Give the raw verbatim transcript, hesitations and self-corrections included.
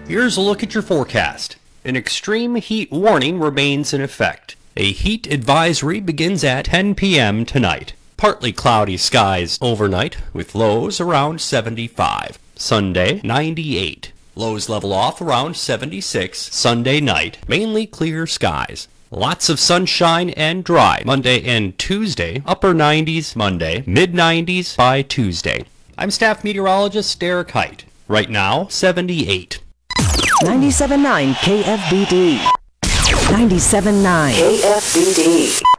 Here's a look at your forecast. An extreme heat warning remains in effect. A heat advisory begins at ten p m tonight. Partly cloudy skies overnight with lows around seventy-five. Sunday, ninety-eight. Lows level off around seventy-six. Sunday night, mainly clear skies. Lots of sunshine and dry Monday and Tuesday. Upper nineties Monday, mid nineties by Tuesday. I'm staff meteorologist Derek Height. Right now, seventy-eight. ninety-seven point nine K F B D. ninety-seven point nine K F B D.